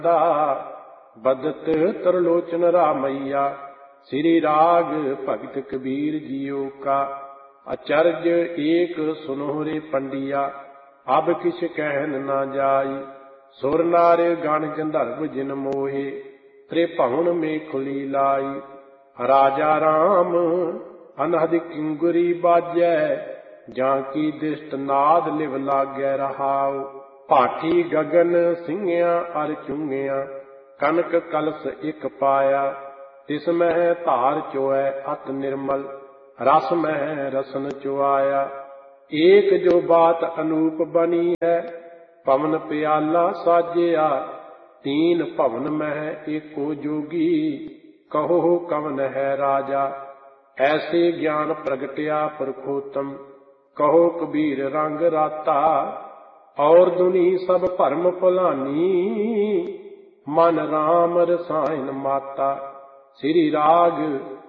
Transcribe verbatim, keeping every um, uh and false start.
बदत तरलोचन रामैया। श्री राग भगत कबीर जियो का। अचरज एक सुनोरे पंडिया, अब किस कहन न जाई। सुर नार गण गंधर्व जिन मोहे, त्रिभुवन में खुली लाई। राजा राम अनहद किंगुरी बाजै, जाकी दृष्ट नाद लिव लागै रहाओ। भाठी गगन सिंघिया अर चुंगिया, कनक कलश एक पाया। तिस मह धार चोऐ अत निर्मल, रस मह रसन चुआया। एक जो बात अनूप बनी है, पवन प्याला साजिया। तीन भवन मह एको जोगी, कहो कवन है राजा। ऐसे ज्ञान प्रगटिया पुरखोत्तम, कहो कबीर रंग राता। और दुनी सब भरम भुलानी, मन राम रसायन माता। श्री राग